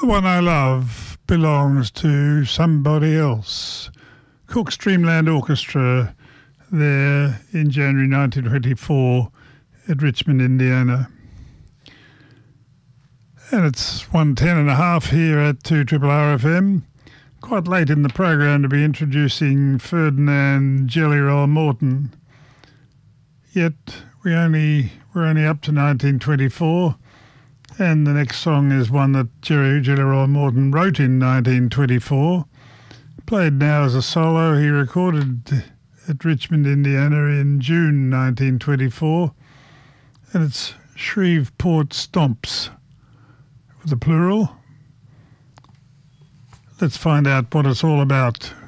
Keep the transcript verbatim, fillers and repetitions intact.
The One I Love belongs to somebody else. Cook's Dreamland Orchestra there in January nineteen twenty-four at Richmond, Indiana. And it's one ten and a half here at two R R F M. Quite late in the program to be introducing Ferdinand Jelly Roll Morton. Yet we only we're only up to nineteen twenty-four, and the next song is one that Jerry Jelly Roll Morton wrote in nineteen twenty-four. Played now as a solo. He recorded at Richmond, Indiana in June nineteen twenty-four, and it's Shreveport Stomps with a plural. Let's find out what it's all about.